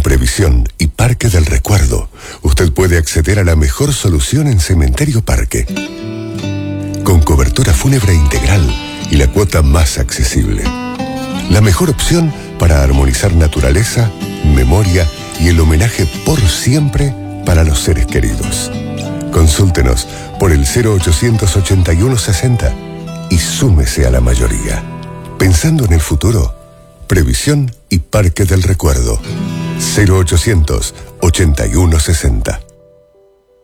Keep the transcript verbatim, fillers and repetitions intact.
Previsión y Parque del Recuerdo, usted puede acceder a la mejor solución en Cementerio Parque. Con cobertura fúnebre integral y la cuota más accesible. La mejor opción para armonizar naturaleza, memoria y el homenaje por siempre para los seres queridos. Consúltenos por el cero ochocientos ochenta y uno sesenta y súmese a la mayoría. Pensando en el futuro, Previsión y Parque del Recuerdo. cero ochocientos ochenta y uno sesenta.